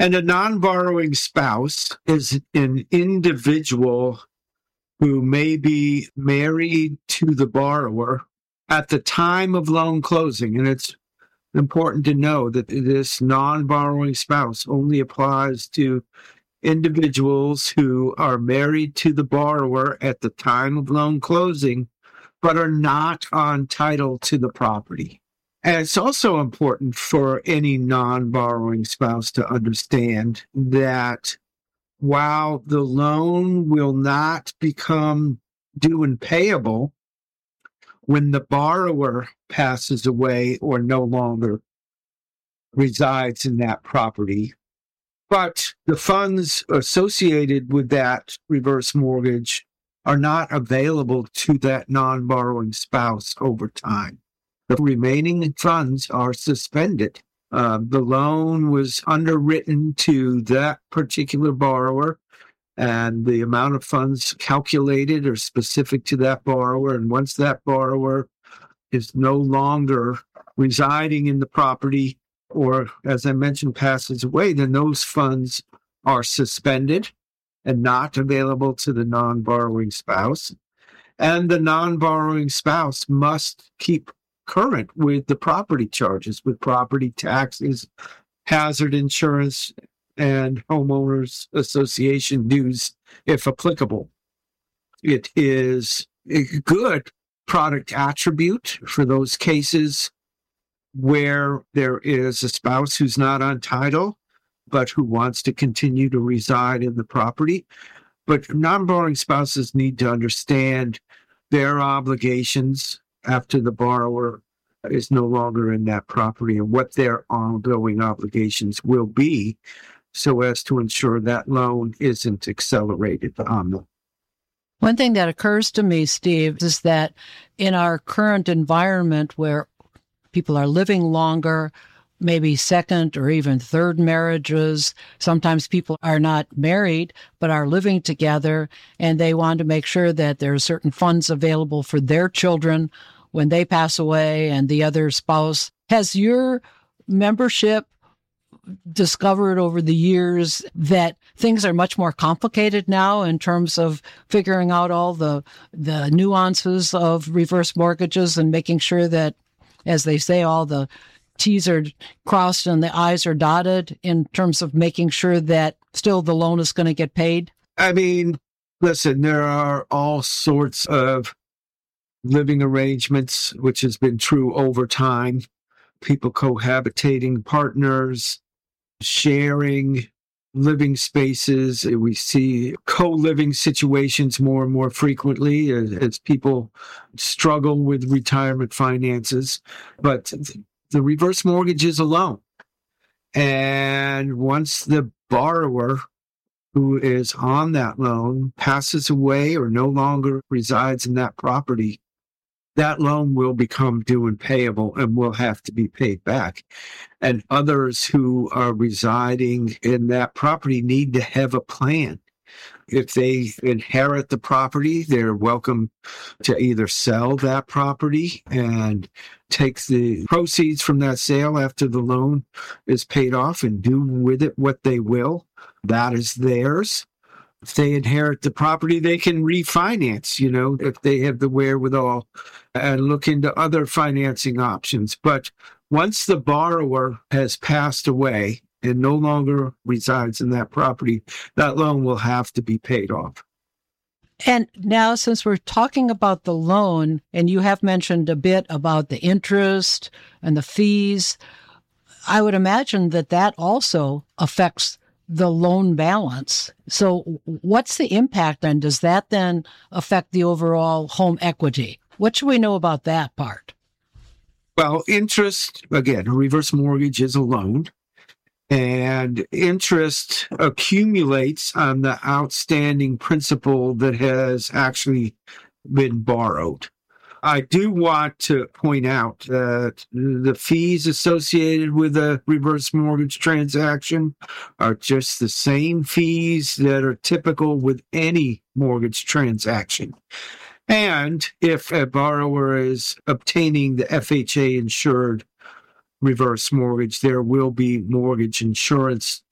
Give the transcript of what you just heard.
And a non-borrowing spouse is an individual who may be married to the borrower at the time of loan closing. And it's important to know that this non-borrowing spouse only applies to individuals who are married to the borrower at the time of loan closing, but are not on title to the property. And it's also important for any non-borrowing spouse to understand that while the loan will not become due and payable when the borrower passes away or no longer resides in that property, but the funds associated with that reverse mortgage are not available to that non-borrowing spouse over time. The remaining funds are suspended. The loan was underwritten to that particular borrower, and the amount of funds calculated are specific to that borrower. And once that borrower is no longer residing in the property, or, as I mentioned, passes away, then those funds are suspended and not available to the non-borrowing spouse. And the non-borrowing spouse must keep current with the property charges, with property taxes, hazard insurance, and homeowners association dues, if applicable. It is a good product attribute for those cases where there is a spouse who's not on title, but who wants to continue to reside in the property. But non-borrowing spouses need to understand their obligations after the borrower is no longer in that property and what their ongoing obligations will be, so as to ensure that loan isn't accelerated on them. One thing that occurs to me, Steve, is that in our current environment where people are living longer, maybe second or even third marriages. Sometimes people are not married, but are living together, and they want to make sure that there are certain funds available for their children when they pass away and the other spouse. Has your membership discovered over the years that things are much more complicated now in terms of figuring out all the nuances of reverse mortgages and making sure that, as they say, all the T's are crossed and the I's are dotted in terms of making sure that still the loan is going to get paid? I mean, listen, there are all sorts of living arrangements, which has been true over time. People cohabitating, partners, sharing living spaces. We see co-living situations more and more frequently as people struggle with retirement finances. But the reverse mortgage is a loan. And once the borrower who is on that loan passes away or no longer resides in that property, that loan will become due and payable and will have to be paid back. And others who are residing in that property need to have a plan. If they inherit the property, they're welcome to either sell that property and take the proceeds from that sale after the loan is paid off and do with it what they will. That is theirs. If they inherit the property, they can refinance, if they have the wherewithal, and look into other financing options. But once the borrower has passed away and no longer resides in that property, that loan will have to be paid off. And now, since we're talking about the loan, and you have mentioned a bit about the interest and the fees, I would imagine that also affects the loan balance. So what's the impact then? Does that then affect the overall home equity? What should we know about that part? Well, interest, again, a reverse mortgage is a loan, and interest accumulates on the outstanding principal that has actually been borrowed. I do want to point out that the fees associated with a reverse mortgage transaction are just the same fees that are typical with any mortgage transaction. And if a borrower is obtaining the FHA insured reverse mortgage, there will be mortgage insurance